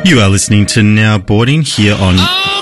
You are listening to Now Boarding here on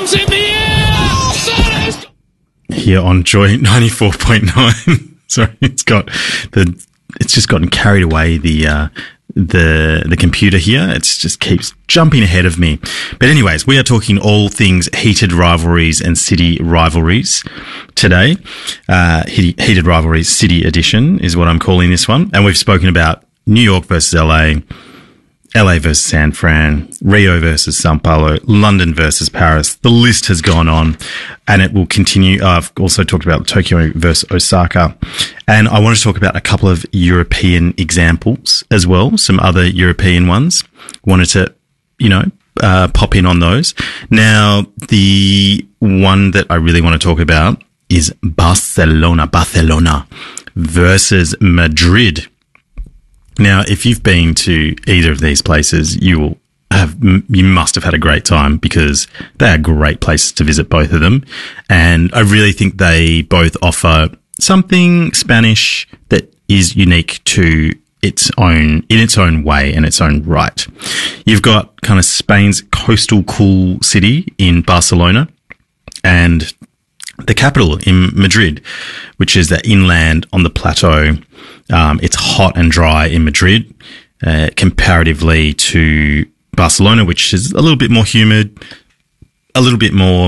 Joy 94.9. Sorry, it's just gotten carried away the computer here. It just keeps jumping ahead of me. But anyways, we are talking all things heated rivalries and city rivalries today. Heated rivalries city edition is what I'm calling this one. And we've spoken about New York versus LA versus San Fran, Rio versus Sao Paulo, London versus Paris. The list has gone on and it will continue. I've also talked about Tokyo versus Osaka. And I want to talk about a couple of European examples as well, some other European ones. Wanted to, pop in on those. Now, the one that I really want to talk about is Barcelona versus Madrid. Now, if you've been to either of these places, you must have had a great time because they are great places to visit, both of them. And I really think they both offer something Spanish that is unique to in its own way and its own right. You've got kind of Spain's coastal cool city in Barcelona and the capital in Madrid, which is the inland on the plateau. It's hot and dry in Madrid, comparatively to Barcelona, which is a little bit more humid, a little bit more,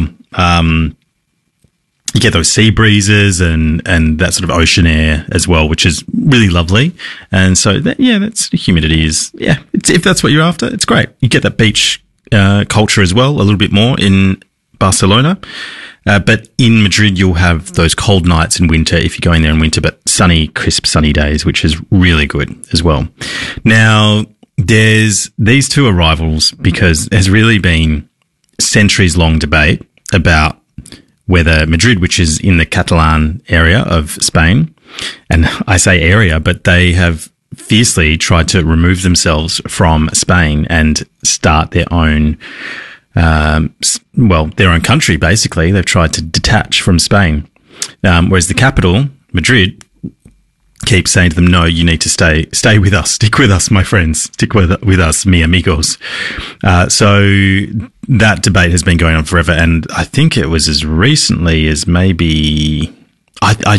you get those sea breezes and that sort of ocean air as well, which is really lovely. And so that's humidity is, if that's what you're after, it's great. You get that beach, culture as well, a little bit more in Barcelona. But in Madrid, you'll have those cold nights in winter if you go in there in winter, but crisp, sunny days, which is really good as well. Now, these two are rivals because there's really been centuries-long debate about whether Madrid, which is in the Catalan area of Spain, and I say area, but they have fiercely tried to remove themselves from Spain and start their own their own country, basically. They've tried to detach from Spain. Whereas the capital, Madrid, keeps saying to them, no, you need to stay with us. Stick with us, my friends. Stick with us, mi amigos. So that debate has been going on forever. And I think it was as recently as maybe, I